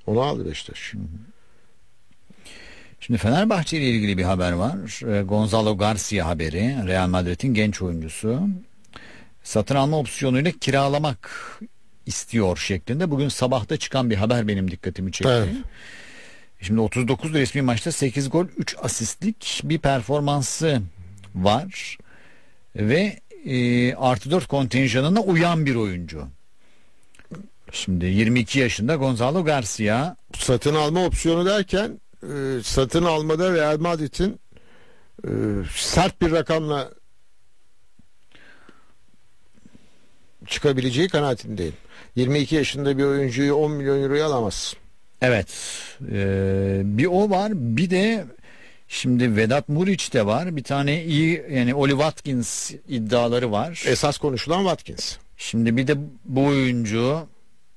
Onu aldı Beşiktaş. Şimdi Fenerbahçe ile ilgili bir haber var. Gonzalo Garcia haberi. Real Madrid'in genç oyuncusu. Satın alma opsiyonuyla kiralamak istiyor şeklinde. Bugün sabahta çıkan bir haber benim dikkatimi çekti. Evet. Şimdi 39 resmi maçta 8 gol 3 asistlik bir performansı var. Ve artı 4 kontenjanına uyan bir oyuncu. Şimdi 22 yaşında Gonzalo Garcia. Satın alma opsiyonu derken satın almada Real Madrid'in sert bir rakamla çıkabileceği kanaatindeyim. 22 yaşında bir oyuncuyu 10 milyon euroya alamazsın. Evet. Bir o var, bir de şimdi Vedat Muriç de var. Bir tane iyi, yani Oli Watkins iddiaları var. Esas konuşulan Watkins. Şimdi bir de bu oyuncu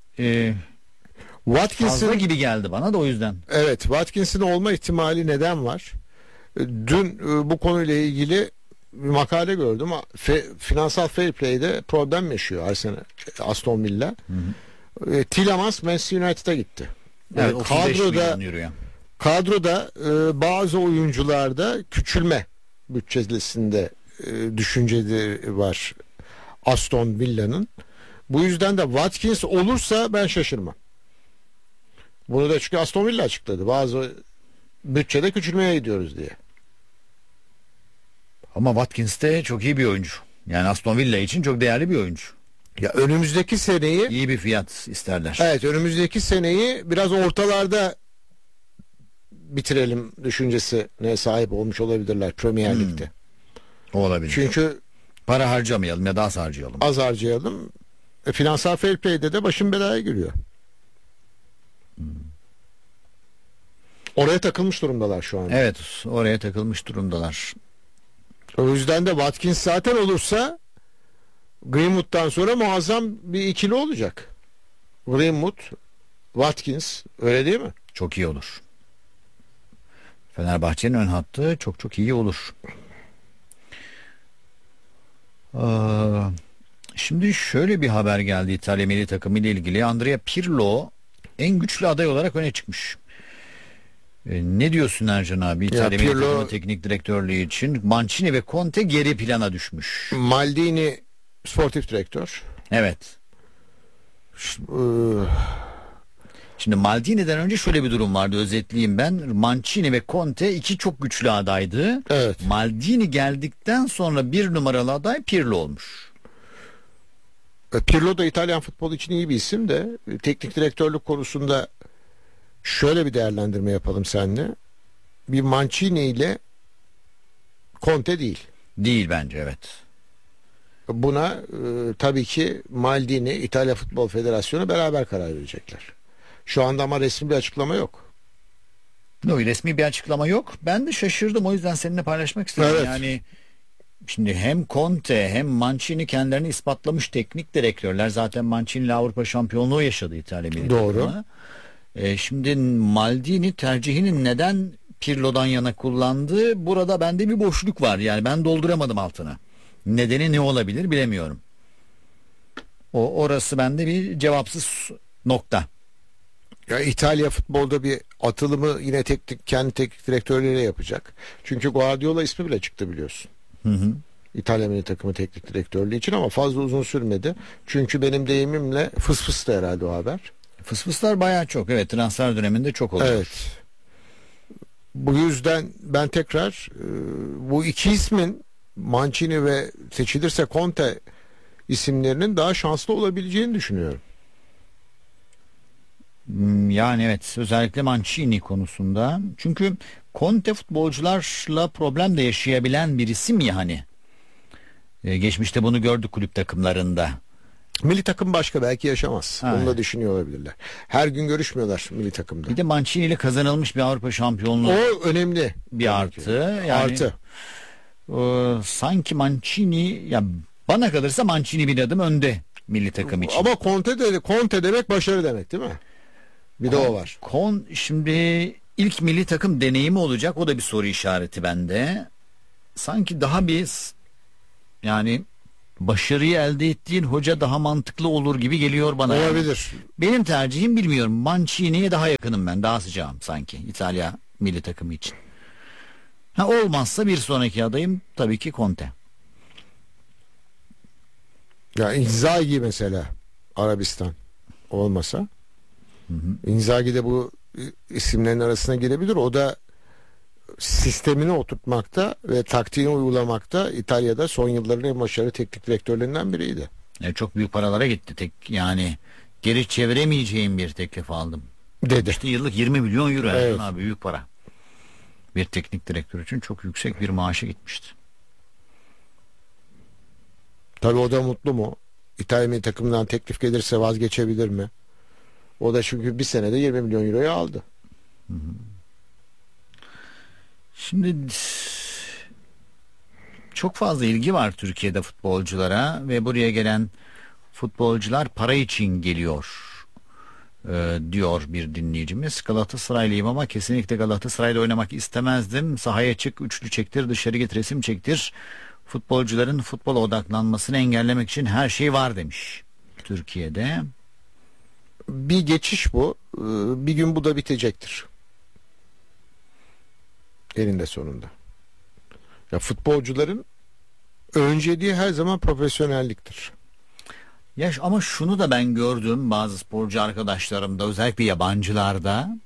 fazla gibi geldi bana da, o yüzden. Evet, Watkins'in olma ihtimali neden var? Dün bu konuyla ilgili bir makale gördüm. Finansal fair play'de problem yaşıyor Aston Villa. Tielemans Manchester United'a gitti. Evet, 35 milyon euroya. Kadroda bazı oyuncularda küçülme bütçesinde düşünceleri var Aston Villa'nın. Bu yüzden de Watkins olursa ben şaşırmam. Bunu da çünkü Aston Villa açıkladı. Bazı bütçede küçülmeye gidiyoruz diye. Ama Watkins de çok iyi bir oyuncu. Yani Aston Villa için çok değerli bir oyuncu. Ya önümüzdeki seneyi iyi bir fiyat isterler. Evet, önümüzdeki seneyi biraz ortalarda bitirelim düşüncesine sahip olmuş olabilirler Premier Lig'de. Olabilir. Çünkü para harcamayalım ya da az harcayalım. Az harcayalım. Finansal fair play'de de başın belaya giriyor. Oraya takılmış durumdalar şu anda. Evet, oraya takılmış durumdalar. O yüzden de Watkins zaten olursa Greenwood'dan sonra muazzam bir ikili olacak. Greenwood, Watkins, öyle değil mi? Çok iyi olur. Fenerbahçe'nin ön hattı çok çok iyi olur. Şimdi şöyle bir haber geldi İtalya milli takımı ile ilgili. Andrea Pirlo en güçlü aday olarak öne çıkmış. Ne diyorsun Ercan abi? İtalya milli takımı teknik direktörlüğü için Mancini ve Conte geri plana düşmüş. Maldini sportif direktör. Evet. Şimdi Maldini'den önce şöyle bir durum vardı, özetleyeyim ben. Mancini ve Conte iki çok güçlü adaydı. Evet. Maldini geldikten sonra bir numaralı aday Pirlo olmuş. Pirlo da İtalyan futbolu için iyi bir isim de teknik direktörlük konusunda şöyle bir değerlendirme yapalım seninle. Bir Mancini ile Conte değil. Değil bence, evet. Buna tabii ki Maldini, İtalya Futbol Federasyonu beraber karar verecekler. Şu anda ama resmi bir açıklama yok. Resmi bir açıklama yok. Ben de şaşırdım, o yüzden seninle paylaşmak istedim. Evet. Yani şimdi hem Conte hem Mancini kendilerini ispatlamış teknik direktörler. Zaten Mancini ile Avrupa şampiyonluğu yaşadı İtalya milli takımı. Şimdi Maldini tercihini neden Pirlo'dan yana kullandı? Burada bende bir boşluk var. Yani ben dolduramadım altını. Nedeni ne olabilir bilemiyorum. Orası bende bir cevapsız nokta. Ya İtalya futbolda bir atılımı yine kendi teknik direktörleriyle yapacak. Çünkü Guardiola ismi bile çıktı biliyorsun. İtalya milli takımı teknik direktörlüğü için, ama fazla uzun sürmedi. Çünkü benim deyimimle fıs herhalde o haber. Fısfıslar bayağı çok, evet, transfer döneminde çok oluyor. Evet. Bu yüzden ben tekrar bu iki ismin, Mancini ve seçilirse Conte isimlerinin daha şanslı olabileceğini düşünüyorum. Yani evet, özellikle Mancini konusunda. Çünkü Conte futbolcularla problem de yaşayabilen bir isim ya hani. Geçmişte bunu gördük kulüp takımlarında. Milli takım başka, belki yaşamaz. Onu da düşünüyor olabilirler. Her gün görüşmüyorlar milli takımda. Bir de Mancini ile kazanılmış bir Avrupa şampiyonluğu. O önemli. Bir artı. Yani, artı. Sanki Mancini, ya bana kalırsa Mancini bir adım önde milli takım için. Ama Conte demek başarı demek değil mi? Bir de o var. Şimdi ilk milli takım deneyimi olacak. O da bir soru işareti bende. Sanki daha bir, yani başarıyı elde ettiğin hoca daha mantıklı olur gibi geliyor bana. Olabilir. Benim tercihim bilmiyorum. Mancini'ye daha yakınım ben. Daha sıcağım sanki İtalya milli takımı için. Olmazsa bir sonraki adayım tabii ki Conte. Ya Inzaghi mesela Arabistan olmasa, Inzaghi de bu isimlerin arasına girebilir. O da sistemini oturtmakta ve taktiğini uygulamakta İtalya'da son yılların en başarılı teknik direktörlerinden biriydi. Çok büyük paralara gitti. Yani geri çeviremeyeceğim bir teklif aldım Dedi. İşte yıllık 20 milyon euro. Evet. Abi büyük para. Bir teknik direktör için çok yüksek bir maaşa gitmişti. Tabii o da mutlu mu? İtalya milli takımından teklif gelirse vazgeçebilir mi? O da çünkü bir senede 20 milyon euroyu aldı. Şimdi çok fazla ilgi var Türkiye'de futbolculara ve buraya gelen futbolcular para için geliyor diyor bir dinleyicimiz. Galatasaraylıyım ama kesinlikle Galatasaray'da oynamak istemezdim. Sahaya çık, üçlü çektir, dışarı git, resim çektir. Futbolcuların futbola odaklanmasını engellemek için her şey var demiş Türkiye'de. Bir geçiş bu. Bir gün bu da bitecektir. Eninde sonunda. Ya futbolcuların önceliği her zaman profesyonelliktir. Ama şunu da ben gördüm bazı sporcu arkadaşlarımda, özellikle yabancılarda,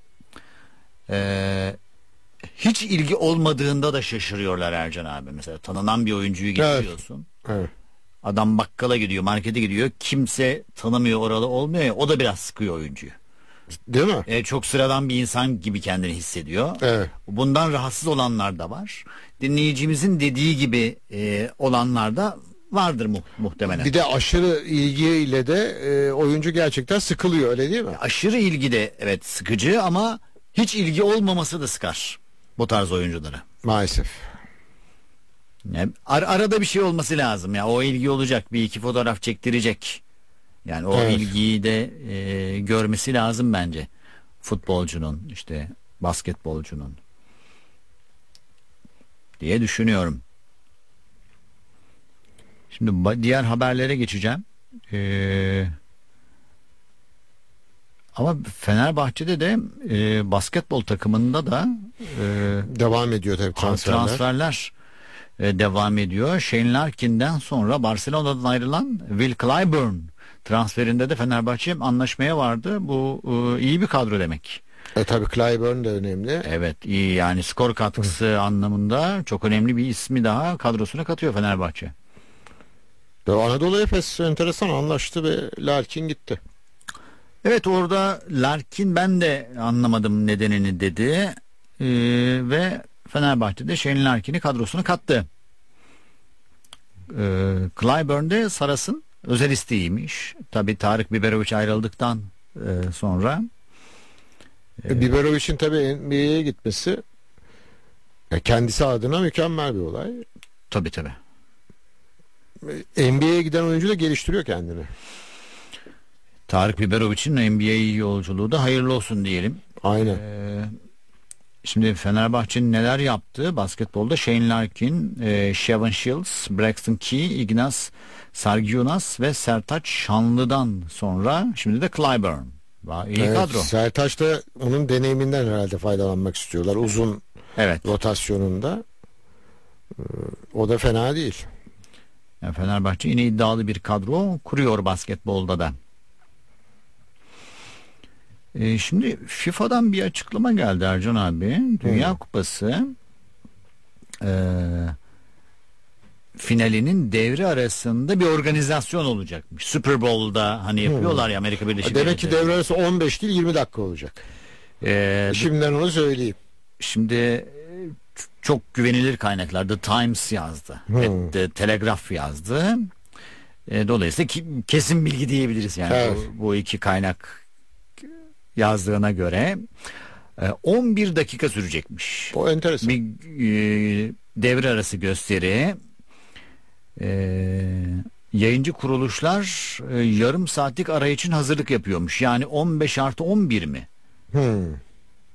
hiç ilgi olmadığında da şaşırıyorlar Ercan abi. Mesela tanınan bir oyuncuyu getiriyorsun. Evet. Adam bakkala gidiyor, markete gidiyor. Kimse tanımıyor, oralı olmuyor ya, o da biraz sıkıyor oyuncuyu. Değil mi? Çok sıradan bir insan gibi kendini hissediyor. Evet. Bundan rahatsız olanlar da var. Dinleyicimizin dediği gibi olanlar da vardır muhtemelen. Bir de aşırı ilgiyle de oyuncu gerçekten sıkılıyor, öyle değil mi? Aşırı ilgi de evet sıkıcı ama hiç ilgi olmaması da sıkar bu tarz oyuncuları. Maalesef. Yani arada bir şey olması lazım ya. O ilgi olacak, bir iki fotoğraf çektirecek. Yani o Evet. ilgiyi de görmesi lazım bence. Futbolcunun, işte basketbolcunun diye düşünüyorum. Şimdi diğer haberlere geçeceğim. Ama Fenerbahçe'de de basketbol takımında da Devam ediyor tabii transferler devam ediyor. Shane Larkin'den sonra Barcelona'dan ayrılan Will Clyburn transferinde de Fenerbahçe anlaşmaya vardı. Bu iyi bir kadro demek. Tabii Clyburn de önemli. Evet, iyi yani skor katkısı anlamında çok önemli bir ismi daha kadrosuna katıyor Fenerbahçe. Ve Anadolu Efes enteresan anlaştı ve Larkin gitti. Evet, orada Larkin ben de anlamadım nedenini dedi ve Fenerbahçe'de Shane Larkin'i kadrosuna kattı. Clyburn de Saras'ın özel isteğiymiş. Tabii Tarık Biberovic ayrıldıktan sonra. Biberovic'in tabii NBA'ye gitmesi kendisi adına mükemmel bir olay. Tabii. NBA'ye giden oyuncu da geliştiriyor kendini. Tarık Biberovic'in NBA yolculuğu da hayırlı olsun diyelim. Aynen. Şimdi Fenerbahçe'nin neler yaptığı basketbolda: Shane Larkin, Shevon Shields, Braxton Key, Ignas Sargionas ve Sertaç Şanlı'dan sonra şimdi de Clyburn. İyi kadro. Sertaç da onun deneyiminden herhalde faydalanmak istiyorlar. Uzun rotasyonunda. O da fena değil. Yani Fenerbahçe yine iddialı bir kadro kuruyor basketbolda da. Şimdi FIFA'dan bir açıklama geldi Ercan abi. Dünya Kupası finalinin devre arasında bir organizasyon olacakmış. Super Bowl'da hani yapıyorlar ya Amerika Birleşik Devletleri. Demek ki devre arası 15 değil 20 dakika olacak. Şimdiden onu söyleyeyim. Şimdi çok güvenilir kaynaklar The Times yazdı. The Telegraph yazdı. Dolayısıyla kesin bilgi diyebiliriz yani. Evet. Bu iki kaynak yazdığına göre 11 dakika sürecekmiş. O enteresan. Bir devre arası gösteri. Yayıncı kuruluşlar yarım saatlik ara için hazırlık yapıyormuş. Yani 15+11 mi?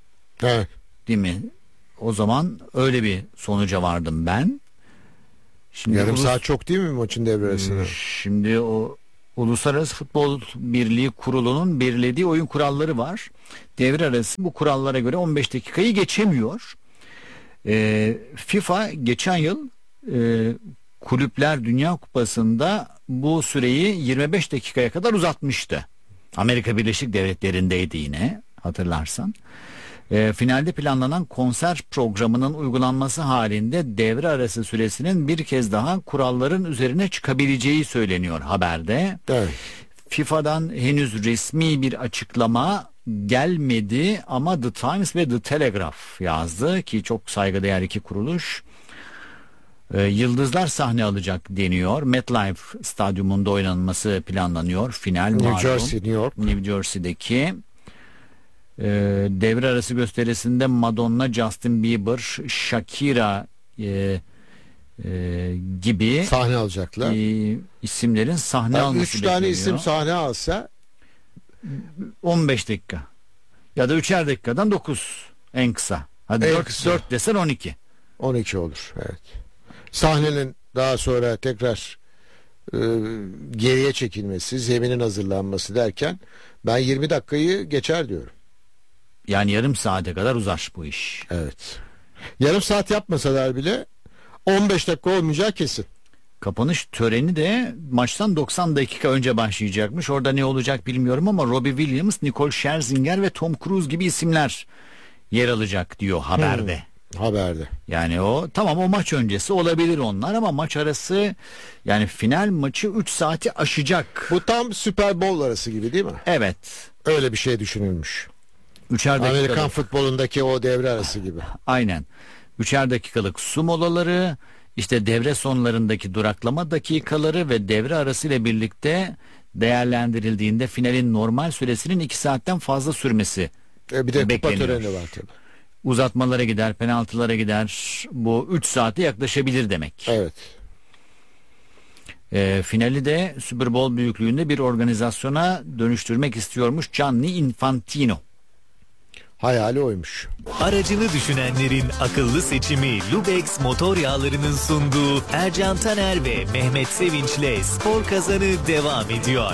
Evet. Değil mi? O zaman öyle bir sonuca vardım ben. Şimdi Yarım saat çok değil mi maçın devre arasında? Şimdi o Uluslararası Futbol Birliği Kurulu'nun belirlediği oyun kuralları var. Devre arası bu kurallara göre 15 dakikayı geçemiyor. FIFA geçen yıl Kulüpler Dünya Kupası'nda bu süreyi 25 dakikaya kadar uzatmıştı. Amerika Birleşik Devletleri'ndeydi yine, hatırlarsan. Finalde planlanan konser programının uygulanması halinde devre arası süresinin bir kez daha kuralların üzerine çıkabileceği söyleniyor haberde. Evet. FIFA'dan henüz resmi bir açıklama gelmedi ama The Times ve The Telegraph yazdı ki çok saygıdeğer iki kuruluş. Yıldızlar sahne alacak deniyor. MetLife Stadyumunda oynanması planlanıyor. Final New Jersey, New York. New Jersey'deki devre arası gösterisinde Madonna, Justin Bieber, Shakira gibi Sahne alacaklar. isimlerin sahne alması 3 tane bekleniyor. isim sahne alsa 15 dakika ya da 3'er dakikadan 9 en kısa. Hadi En 4, kısa. 4 desen 12. 12 olur. Evet. Sahnenin daha sonra tekrar geriye çekilmesi, zeminin hazırlanması derken ben 20 dakikayı geçer diyorum. Yani yarım saate kadar uzar bu iş. Evet. Yarım saat yapmasalar bile 15 dakika olmayacağı kesin. Kapanış töreni de maçtan 90 dakika önce başlayacakmış. Orada ne olacak bilmiyorum ama Robbie Williams, Nicole Scherzinger ve Tom Cruise gibi isimler yer alacak diyor haberde. Haberde. Yani o tamam, o maç öncesi olabilir onlar ama maç arası, yani final maçı 3 saati aşacak. Bu tam Super Bowl arası gibi değil mi? Evet. Öyle bir şey düşünülmüş. 3'er dakikalık. Amerikan futbolundaki o devre arası gibi. Aynen. 3'er dakikalık su molaları, işte devre sonlarındaki duraklama dakikaları ve devre arası ile birlikte değerlendirildiğinde finalin normal süresinin 2 saatten fazla sürmesi Bir de kupa bekleniyor. töreni var tabii. Uzatmalara gider, penaltılara gider. Bu 3 saate yaklaşabilir demek. Evet. Finali de Super Bowl büyüklüğünde bir organizasyona dönüştürmek istiyormuş Gianni Infantino. Hayali oymuş. Aracını düşünenlerin akıllı seçimi Lubex motor yağlarının sunduğu Ercan Taner ve Mehmet Sevinç'le Spor Kazanı devam ediyor.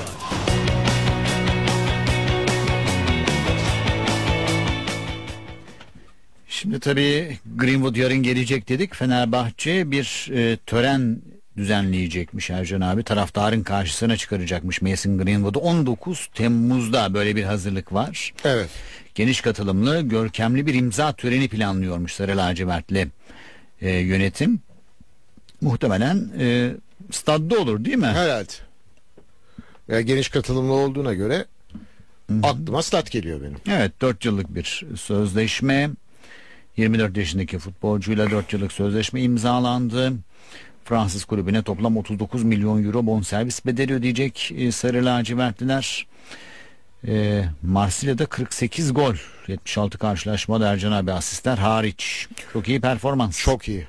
Şimdi tabii Greenwood yarın gelecek dedik. Fenerbahçe bir tören düzenleyecekmiş Ercan abi. Taraftarın karşısına çıkaracakmış Mason Greenwood'u. 19 Temmuz'da böyle bir hazırlık var. Evet. Geniş katılımlı, görkemli bir imza töreni planlıyormuş Sarı Lacivertli yönetim. Muhtemelen stadda olur değil mi? Herhalde. Ya geniş katılımlı olduğuna göre aklıma stat geliyor benim. Evet, 4 yıllık bir sözleşme. 24 yaşındaki futbolcuyla 4 yıllık sözleşme imzalandı. Fransız kulübüne toplam 39 milyon euro bonservis bedeli ödeyecek Sarı Lacivertliler. Marsilya'da 48 gol, 76 karşılaşmada Ercan abi, asistler hariç. Çok iyi performans. Çok iyi.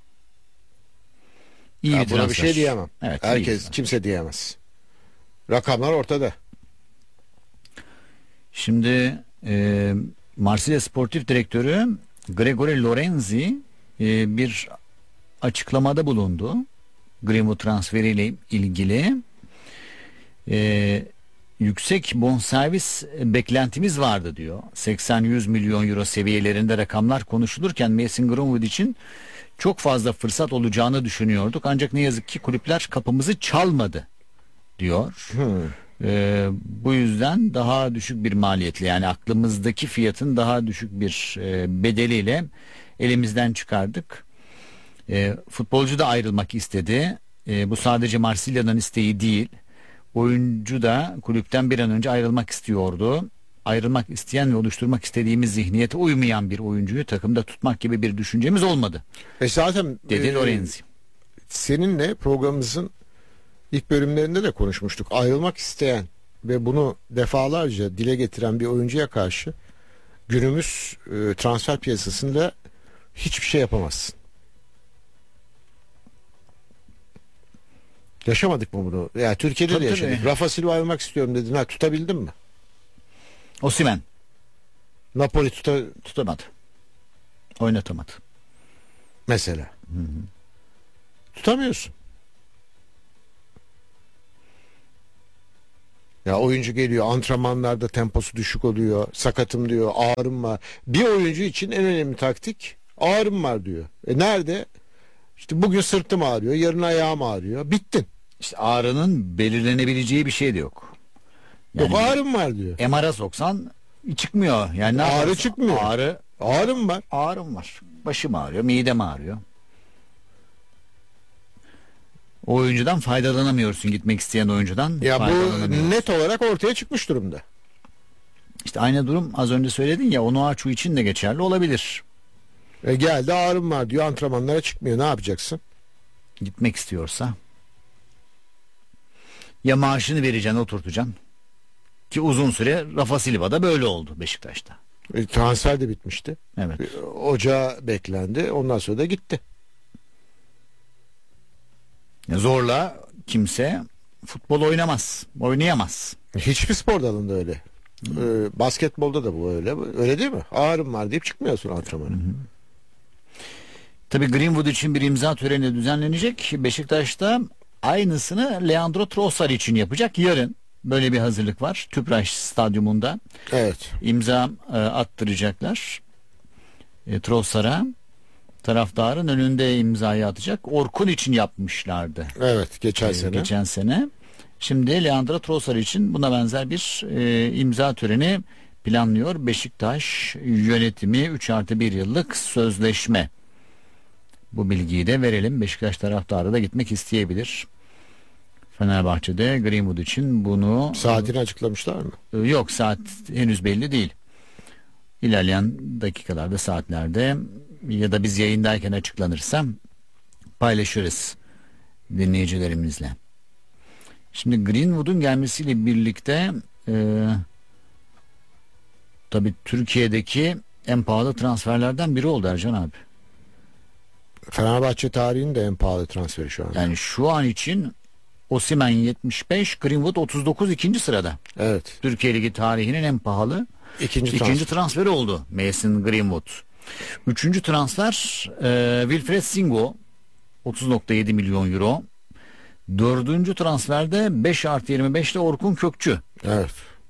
İyi Ya bir buna bir transfer. şey diyemem. Evet, iyi Herkes, bir kimse diyemez. Rakamlar ortada. Şimdi Marsilya Sportif Direktörü Gregory Lorenzi bir açıklamada bulundu. Greenwood transferiyle ilgili. Yüksek bonservis beklentimiz vardı diyor. 80-100 milyon euro seviyelerinde rakamlar konuşulurken Mason Greenwood için çok fazla fırsat olacağını düşünüyorduk. Ancak ne yazık ki kulüpler kapımızı çalmadı diyor. Bu yüzden daha düşük bir maliyetle, yani aklımızdaki fiyatın daha düşük bir bedeliyle elimizden çıkardık. Futbolcu da ayrılmak istedi. Bu sadece Marsilya'nın isteği değil. Oyuncu da kulüpten bir an önce ayrılmak istiyordu. Ayrılmak isteyen ve oluşturmak istediğimiz zihniyete uymayan bir oyuncuyu takımda tutmak gibi bir düşüncemiz olmadı. Zaten dedi Lorenzi. Seninle programımızın ilk bölümlerinde de konuşmuştuk. Ayrılmak isteyen ve bunu defalarca dile getiren bir oyuncuya karşı günümüz transfer piyasasında hiçbir şey yapamazsın. Yaşamadık mı bunu? Ya Türkiye'de Tabii, de yaşadık. tabii. Rafa Silva ayrılmak istiyorum dedin. Ha, tutabildin mi? Osimhen Napoli tutamadı. Oynatamadı. mesela. Tutamıyorsun. Ya oyuncu geliyor, antrenmanlarda temposu düşük oluyor, sakatım diyor, ağrım var. Bir oyuncu için en önemli taktik ağrım var diyor. Nerede? İşte bugün sırtım ağrıyor, yarın ayağım ağrıyor. Bittin. İşte ağrının belirlenebileceği bir şey de yok. Yani Yok, ağrım var diyor. MR'a soksan çıkmıyor. Yani Ağrı çıkmıyor. Ağrım var. Ağrım var. Başım ağrıyor, midem ağrıyor. O oyuncudan faydalanamıyorsun, gitmek isteyen oyuncudan. Ya bu net olarak ortaya çıkmış durumda. İşte aynı durum az önce söyledin ya, Onuachu için de geçerli olabilir. Geldi, ağrım var diyor, antrenmanlara çıkmıyor. Ne yapacaksın? Gitmek istiyorsa ya maaşını vereceksin, oturtacaksın. Ki uzun süre Rafa Silva'da böyle oldu Beşiktaş'ta. Transfer de bitmişti. Evet. Ocağa beklendi. Ondan sonra da gitti. Zorla kimse futbol oynayamaz. Hiçbir spor dalında öyle. Basketbolda da bu öyle. Öyle değil mi? Ağrım var deyip çıkmıyorsun antrenmana. Tabii Greenwood için bir imza töreni düzenlenecek. Beşiktaş'ta aynısını Leandro Trossard için yapacak. Yarın böyle bir hazırlık var. Tüpraş Stadyumunda. Evet. İmza attıracaklar. Trossard'a. Taraftarın önünde imzayı atacak. Orkun için yapmışlardı. Evet, geçen sene. Şimdi Leandro Trossard için buna benzer bir imza töreni planlıyor Beşiktaş yönetimi. 3+1 yıllık sözleşme. Bu bilgiyi de verelim. Beşiktaş taraftarı da gitmek isteyebilir. Fenerbahçe'de Greenwood için bunu... Saatini açıklamışlar mı? Yok, saat henüz belli değil. İlerleyen dakikalarda, saatlerde ya da biz yayındayken açıklanırsa paylaşırız dinleyicilerimizle. Şimdi Greenwood'un gelmesiyle birlikte tabii Türkiye'deki en pahalı transferlerden biri oldu Ercan abi. Fenerbahçe tarihinin de en pahalı transferi şu an. Yani şu an için Osimhen 75, Greenwood 39 ikinci sırada. Evet. Türkiye Ligi tarihinin en pahalı ikinci transferi oldu Mason Greenwood. Üçüncü transfer Wilfred Singo 30.7 milyon euro. Dördüncü transferde 5+25'te Orkun Kökçü. Evet.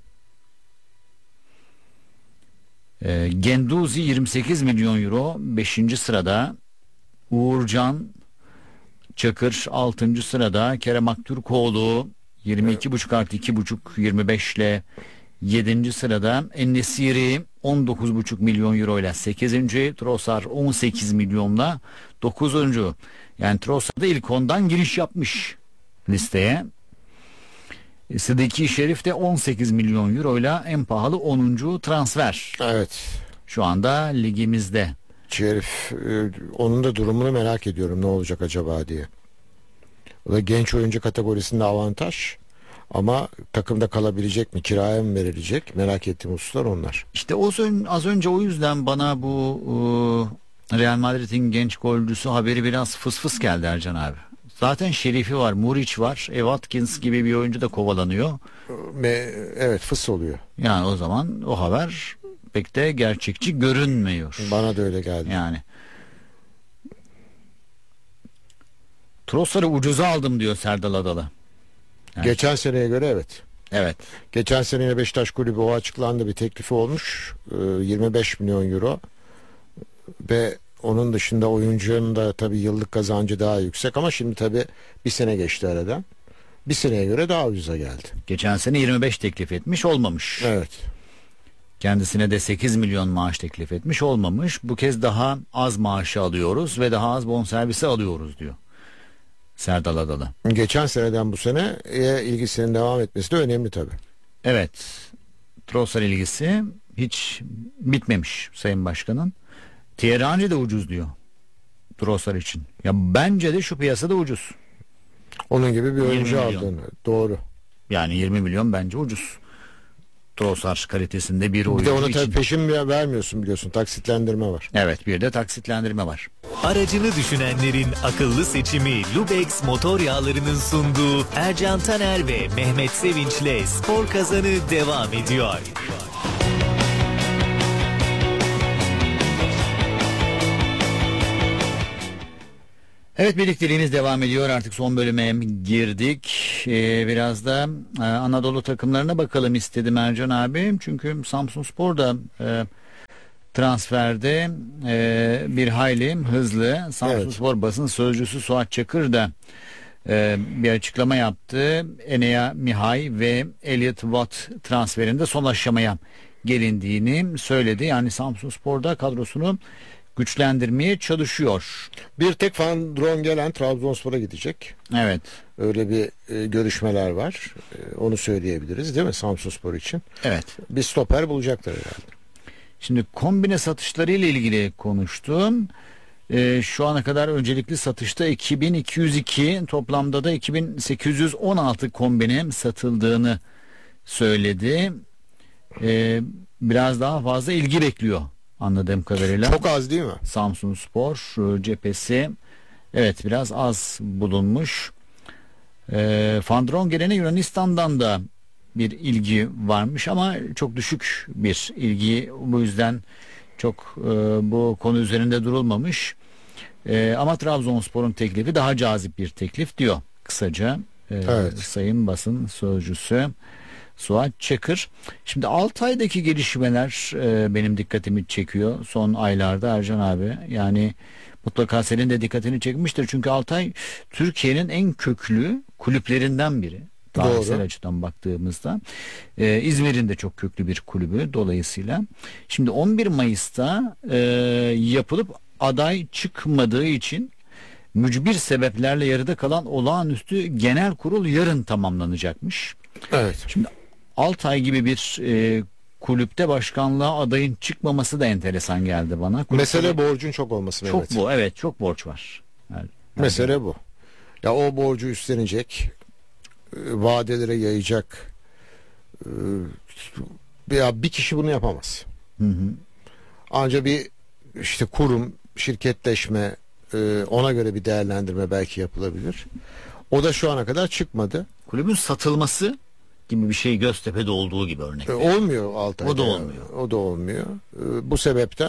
Genduzi 28 milyon euro 5. sırada. Uğurcan Çakır 6. sırada. Kerem Aktürkoğlu 22,5+2,5 25 ile 7. sırada. En-Nesyri 19,5 milyon euro ile 8. Trossard 18 milyonla 9. Yani Trossard da ilk 10'dan giriş yapmış listeye. Sıdiki Şerif de 18 milyon euro ile en pahalı 10. transfer. Evet. Şu anda ligimizde. Şerif, onun da durumunu merak ediyorum, ne olacak acaba diye. O da genç oyuncu kategorisinde avantaj. Ama takımda kalabilecek mi, kiraya mı verilecek, merak ettiğim hususlar onlar. İşte az önce o yüzden bana bu Real Madrid'in genç golcüsü haberi biraz fıs geldi Ercan abi. Zaten Şerifi var, Muriç var, Watkins gibi bir oyuncu da kovalanıyor. Evet, fıs oluyor. Yani o zaman o haber pek de gerçekçi görünmüyor. Bana da öyle geldi. Yani Trossard'ı ucuza aldım diyor Serdal Adalı. Yani. Geçen seneye göre evet. Evet. Geçen seneye Beşiktaş Kulübü o açıklandı, bir teklifi olmuş. 25 milyon euro. Ve onun dışında oyuncunun da tabii yıllık kazancı daha yüksek, ama şimdi tabii bir sene geçti aradan. Bir seneye göre daha ucuza geldi. Geçen sene 25 teklif etmiş, olmamış. Evet. Kendisine de 8 milyon maaş teklif etmiş, olmamış. Bu kez daha az maaşı alıyoruz ve daha az bonservisi alıyoruz diyor Serdal Adalı. Geçen seneden bu sene ilgisinin devam etmesi de önemli tabii. Evet. Trossard ilgisi hiç bitmemiş Sayın Başkan'ın. Thierry Henry de ucuz diyor Trossard için. Ya bence de şu piyasada ucuz. Onun gibi bir oyuncu aldın. Doğru. Yani 20 milyon bence ucuz. Trossard kalitesinde bir oyuncu için. Bir de ona için. tabii peşin vermiyorsun, biliyorsun. Taksitlendirme var. Evet, bir de taksitlendirme var. Aracını düşünenlerin akıllı seçimi Lubex motor yağlarının sunduğu Ercan Taner ve Mehmet Sevinç'le Spor Kazanı devam ediyor. Evet, birlikteliğimiz devam ediyor. Artık son bölüme girdik. Biraz da Anadolu takımlarına bakalım istedim Ercan abi. Çünkü Samsunspor da transferde bir hayli hızlı. Samsunspor basın sözcüsü Suat Çakır da bir açıklama yaptı. Enea Mihay ve Elliot Watt transferinde son aşamaya gelindiğini söyledi. Yani Samsunspor'da kadrosunu güçlendirmeye çalışıyor. Bir tek Van Drongelen Trabzonspor'a gidecek. Evet. Öyle bir görüşmeler var. Onu söyleyebiliriz değil mi Samsunspor için? Evet. Bir stoper bulacaklar herhalde. Şimdi kombine satışları ile ilgili konuştum. Şu ana kadar öncelikli satışta 2202, toplamda da 2816 kombine satıldığını söyledi. Biraz daha fazla ilgi bekliyor anladığım kadarıyla. Çok az değil mi? Samsunspor cephesi evet biraz az bulunmuş. Van Drongelen'e Yunanistan'dan da bir ilgi varmış ama çok düşük bir ilgi, bu yüzden çok bu konu üzerinde durulmamış. Ama Trabzonspor'un teklifi daha cazip bir teklif diyor kısaca evet. Sayın basın sözcüsü Suat Çakır. Şimdi Altay'daki gelişmeler benim dikkatimi çekiyor son aylarda Ercan abi. Yani mutlaka senin de dikkatini çekmiştir. Çünkü Altay Türkiye'nin en köklü kulüplerinden biri. Tarihsel açıdan baktığımızda. İzmir'in de çok köklü bir kulübü dolayısıyla. Şimdi 11 Mayıs'ta yapılıp aday çıkmadığı için mücbir sebeplerle yarıda kalan olağanüstü genel kurul yarın tamamlanacakmış. Evet. Şimdi Altay gibi bir kulüpte başkanlığa adayın çıkmaması da enteresan geldi bana. Mesele borcun çok olması. Çok bu, evet, çok borç var. Mesele bu. Ya o borcu üstlenecek, vadelere yayacak. Ya bir kişi bunu yapamaz. Ancak bir işte kurum, şirketleşme, ona göre bir değerlendirme belki yapılabilir. O da şu ana kadar çıkmadı. Kulübün satılması gibi bir şey Göztepe'de olduğu gibi örnek. Olmuyor Altay'da. O da olmuyor. O da olmuyor. Bu sebepten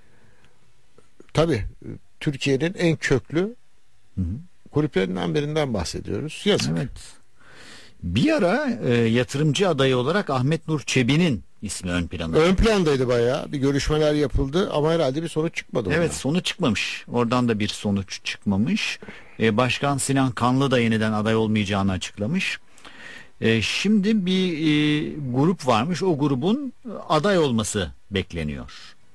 tabii Türkiye'nin en köklü kulüplerinden birinden bahsediyoruz. Yazık. Evet. Bir ara yatırımcı adayı olarak Ahmet Nur Çebi'nin ismi ön planda. Ön plandaydı bayağı. Bir görüşmeler yapıldı ama herhalde bir sonuç çıkmadı. Evet, sonuç çıkmamış. Oradan da bir sonuç çıkmamış. Başkan Sinan Kanlı da yeniden aday olmayacağını açıklamış. Şimdi bir grup varmış. O grubun aday olması bekleniyor.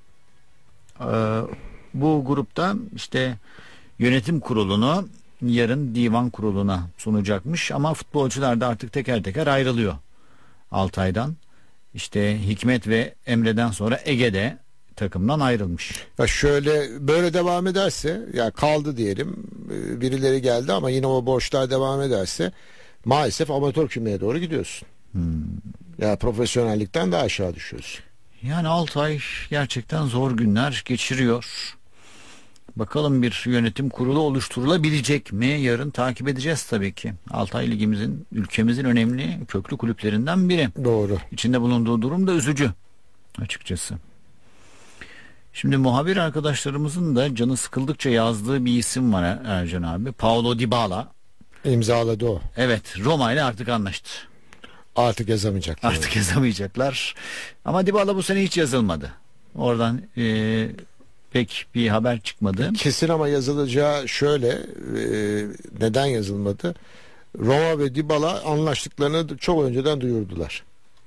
Bu grupta işte yönetim kurulunu yarın divan kuruluna sunacakmış ama futbolcular da artık teker teker ayrılıyor Altay'dan. İşte Hikmet ve Emre'den sonra Ege'de takımdan ayrılmış. Ya şöyle böyle devam ederse, ya kaldı diyelim, birileri geldi ama yine o borçlar devam ederse maalesef amatör kümeye doğru gidiyorsun. Ya profesyonellikten daha aşağı düşüyorsun. Yani Altay gerçekten zor günler geçiriyor. Bakalım bir yönetim kurulu oluşturulabilecek mi? Yarın takip edeceğiz tabii ki. Altay Ligimizin, ülkemizin önemli köklü kulüplerinden biri. Doğru. İçinde bulunduğu durum da üzücü açıkçası. Şimdi muhabir arkadaşlarımızın da canı sıkıldıkça yazdığı bir isim var Ercan abi. Paulo Dybala. İmzaladı o. Evet, Roma ile artık anlaştı. Artık yazamayacaklar. Artık yazamayacaklar. Ama Dybala bu sene hiç yazılmadı. Oradan pek bir haber çıkmadı. Kesin ama yazılacağı şöyle, neden yazılmadı? Roma ve Dybala anlaştıklarını çok önceden duyurdular.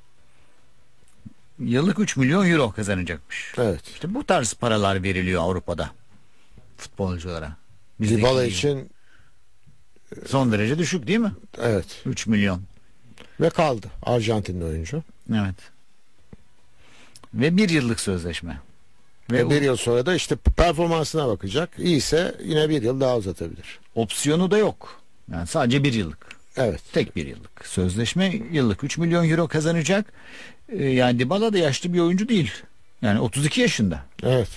Yıllık 3 milyon euro kazanacakmış. Evet. İşte bu tarz paralar veriliyor Avrupa'da futbolculara. Dybala için son derece düşük değil mi? evet. 3 milyon. Ve kaldı. Arjantinli oyuncu. Evet. Ve 1 yıllık sözleşme. Ve bir yıl sonra da işte performansına bakacak. İyiyse yine bir yıl daha uzatabilir. Opsiyonu da yok. Yani sadece 1 yıllık. Evet. Tek 1 yıllık sözleşme, yıllık 3 milyon euro kazanacak. Yani Dybala da yaşlı bir oyuncu değil. Yani 32 yaşında. Evet.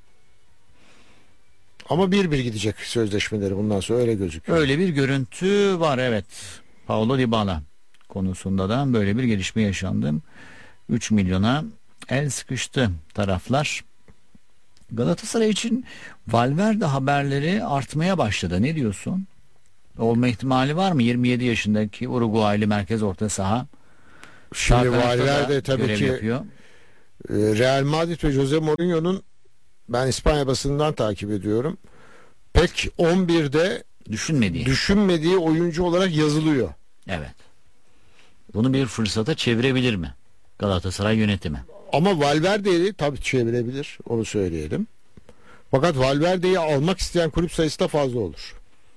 Ama bir gidecek sözleşmeleri bundan sonra, öyle gözüküyor. Öyle bir görüntü var, evet. Paulo Dybala konusunda da böyle bir gelişme yaşandı. 3 milyona el sıkıştı taraflar. Galatasaray için Valverde haberleri artmaya başladı. Ne diyorsun? Olma ihtimali var mı? 27 yaşındaki Uruguaylı merkez orta saha. Şimdi Valverde tabii görev ki yapıyor. Real Madrid ve Jose Mourinho'nun, ben İspanya basından takip ediyorum, pek 11'de düşünmediği oyuncu olarak yazılıyor. Evet. Bunu bir fırsata çevirebilir mi Galatasaray yönetimi? Ama Valverde'yi tabii çevirebilir, onu söyleyelim. Fakat Valverde'yi almak isteyen kulüp sayısı da fazla olur.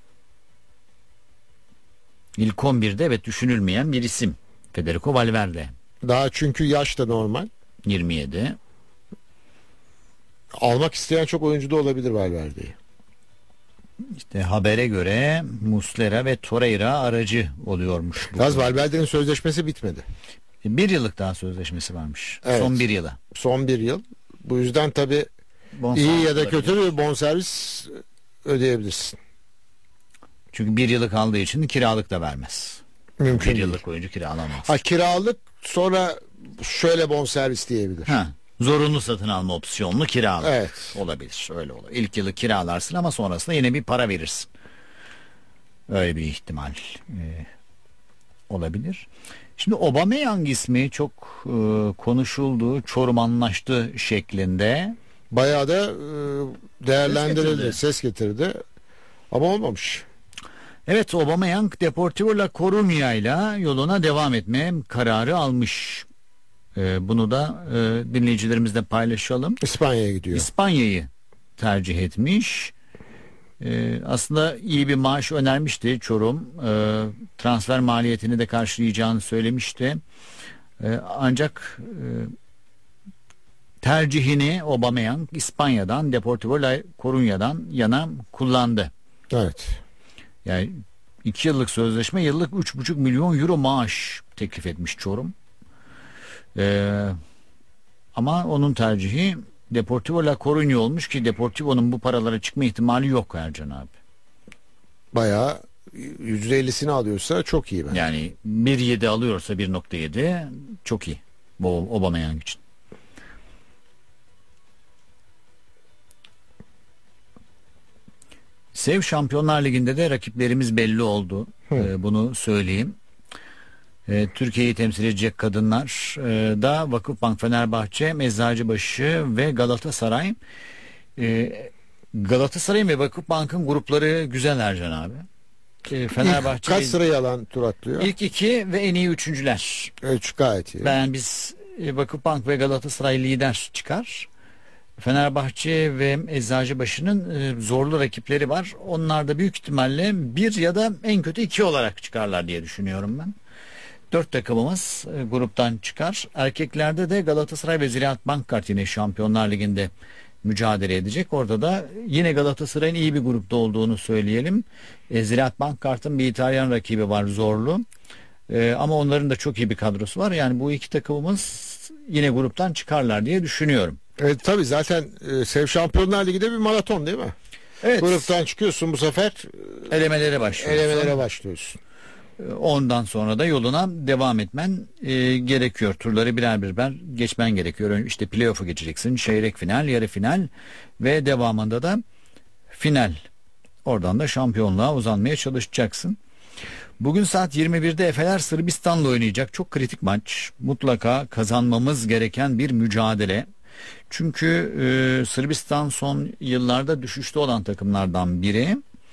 İlk 11'de evet düşünülmeyen bir isim. Federico Valverde. Daha çünkü yaş da normal. 27. Almak isteyen çok oyuncu da olabilir Valverde'yi. İşte habere göre Muslera ve Torreira aracı oluyormuş. Yalnız Valverde'nin sözleşmesi bitmedi. Bir yıllık daha sözleşmesi varmış. Evet. Son bir yıla. Son bir yıl. Bu yüzden tabii iyi ya da kötü bir bonservis ödeyebilirsin. Çünkü bir yıllık aldığı için kiralık da vermez. Mümkün bir değil. yıllık oyuncu kiralamaz. Ha, kiralık, sonra şöyle bonservis diyebilir. Zorunlu satın alma opsiyonlu kiralık. Evet. Olabilir. Öyle olur. İlk yılı kiralarsın ama sonrasında yine bir para verirsin. Öyle bir ihtimal olabilir. Şimdi Aubameyang ismi çok konuşuldu. Çorum anlaştı şeklinde. Bayağı da değerlendirildi, ses getirdi. Ama olmamış. Evet, Aubameyang Deportivo La Coruña ile yoluna devam etme kararı almış. Bunu da dinleyicilerimizle paylaşalım. İspanya'ya gidiyor. İspanya'yı tercih etmiş. Aslında iyi bir maaş önermişti Çorum. Transfer maliyetini de karşılayacağını söylemişti. Ancak tercihini Aubameyang İspanya'dan, Deportivo La Coruña'dan yana kullandı. Evet. Yani 2 yıllık sözleşme, yıllık 3,5 milyon euro maaş teklif etmiş Çorum. Ama onun tercihi Deportivo La Coruña olmuş ki Deportivo'nun bu paralara çıkma ihtimali yok Ercan abi. Bayağı %50'sini alıyorsa çok iyi bence. Yani 1.7 alıyorsa 1.7 çok iyi. Bu Aubameyang için. Sev Şampiyonlar Ligi'nde de rakiplerimiz belli oldu. Bunu söyleyeyim. Türkiye'yi temsil edecek kadınlar da Vakıfbank, Fenerbahçe, Eczacıbaşı ve Galatasaray. Galatasaray'ın ve Vakıfbank'ın grupları güzel Ercan abi. Fenerbahçe kaç sırayı alan tur atlıyor? İlk 2 ve en iyi üçüncüler. Evet, gayet iyi. Biz Vakıfbank ve Galatasaray lider çıkar. Fenerbahçe ve Eczacıbaşı'nın zorlu rakipleri var. Onlar da büyük ihtimalle 1 ya da en kötü 2 olarak çıkarlar diye düşünüyorum ben. 4 takımımız gruptan çıkar. Erkeklerde de Galatasaray ve Ziraat Bankart yine Şampiyonlar Ligi'nde mücadele edecek. Orada da yine Galatasaray'ın iyi bir grupta olduğunu söyleyelim. Ziraat Bankart'ın bir İtalyan rakibi var, zorlu. Ama onların da çok iyi bir kadrosu var. Yani bu iki takımımız yine gruptan çıkarlar diye düşünüyorum. Evet, tabii zaten Sev Şampiyonlar Ligi'de bir maraton değil mi? Evet. Gruptan çıkıyorsun, bu sefer Elemelere başlıyorsun. Ondan sonra da yoluna devam etmen gerekiyor. Turları birer birer geçmen gerekiyor. İşte playoff'u geçeceksin. Çeyrek final, yarı final ve devamında da final. Oradan da şampiyonluğa uzanmaya çalışacaksın. Bugün saat 21'de Efeler Sırbistan'la oynayacak. Çok kritik maç. Mutlaka kazanmamız gereken bir mücadele. Çünkü Sırbistan son yıllarda düşüşte olan takımlardan biri.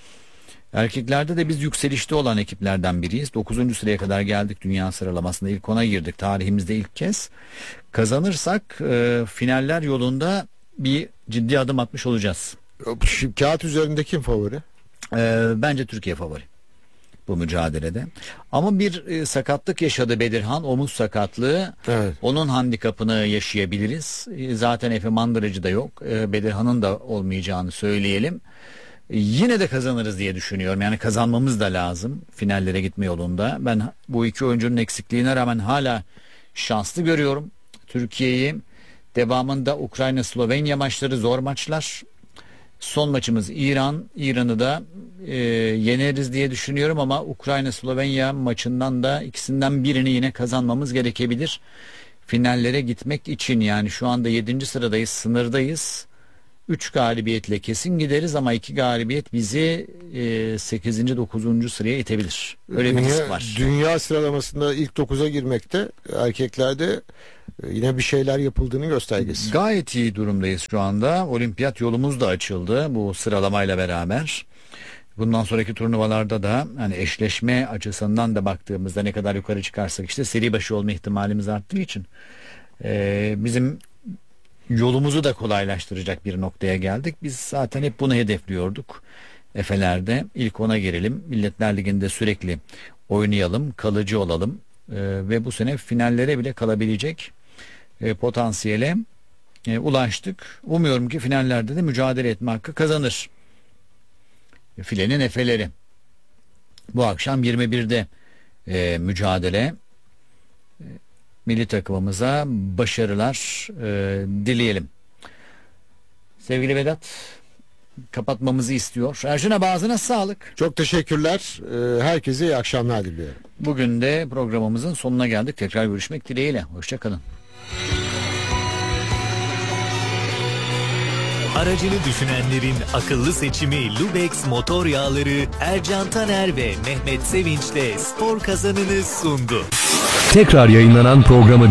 Erkeklerde de biz yükselişte olan ekiplerden biriyiz. 9. sıraya kadar geldik dünya sıralamasında. İlk 10'a girdik tarihimizde ilk kez. Kazanırsak finaller yolunda bir ciddi adım atmış olacağız. Kağıt üzerinde kim favori? Bence Türkiye favori bu mücadelede. Ama bir sakatlık yaşadı Bedirhan, omuz sakatlığı. Evet. Onun handikapını yaşayabiliriz. Zaten Efe Mandıracı da yok. Bedirhan'ın da olmayacağını söyleyelim. Yine de kazanırız diye düşünüyorum. Yani kazanmamız da lazım finallere gitme yolunda. Ben bu iki oyuncunun eksikliğine rağmen hala şanslı görüyorum Türkiye'yi. Devamında Ukrayna Slovenya maçları zor maçlar. Son maçımız İran. İran'ı da yeneriz diye düşünüyorum ama Ukrayna Slovenya maçından da ikisinden birini yine kazanmamız gerekebilir. Finallere gitmek için yani şu anda 7. sıradayız, sınırdayız. 3 galibiyetle kesin gideriz ama 2 galibiyet bizi 8. 9. sıraya itebilir. Öyle bir risk var. Dünya sıralamasında ilk 9'a girmekte, erkeklerde yine bir şeyler yapıldığını göstergesi. Gayet iyi durumdayız şu anda. Olimpiyat yolumuz da açıldı bu sıralamayla beraber. Bundan sonraki turnuvalarda da hani eşleşme açısından da baktığımızda ne kadar yukarı çıkarsak işte seri başı olma ihtimalimiz arttığı için bizim yolumuzu da kolaylaştıracak bir noktaya geldik. Biz zaten hep bunu hedefliyorduk. Efeler'de ilk 10'a girelim. Milletler Ligi'nde sürekli oynayalım, kalıcı olalım ve bu sene finallere bile kalabilecek potansiyele ulaştık. Umuyorum ki finallerde de mücadele etme hakkı kazanır. Filenin Efeleri. Bu akşam 21'de mücadele. Milli takımımıza başarılar dileyelim. Sevgili Vedat, kapatmamızı istiyor. Ercan ağzına sağlık. Çok teşekkürler. Herkese iyi akşamlar diliyorum. Bugün de programımızın sonuna geldik. Tekrar görüşmek dileğiyle. Hoşçakalın. Aracını düşünenlerin akıllı seçimi Lubex motor yağları Ercan Taner ve Mehmet Sevinç'le spor kazanını sundu. Tekrar yayınlanan programı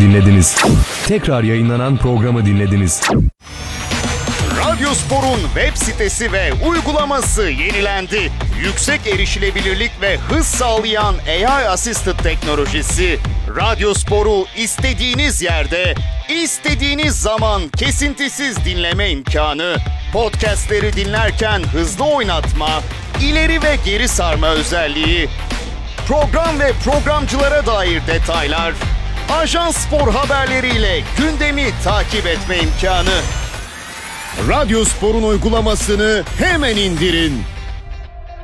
dinlediniz. Radyo Spor'un web sitesi ve uygulaması yenilendi. Yüksek erişilebilirlik ve hız sağlayan AI Assisted teknolojisi Radyo Spor'u istediğiniz yerde, istediğiniz zaman kesintisiz dinleme imkanı, podcastleri dinlerken hızlı oynatma, ileri ve geri sarma özelliği, program ve programcılara dair detaylar, Ajans Spor haberleriyle gündemi takip etme imkanı. Radyo Spor'un uygulamasını hemen indirin.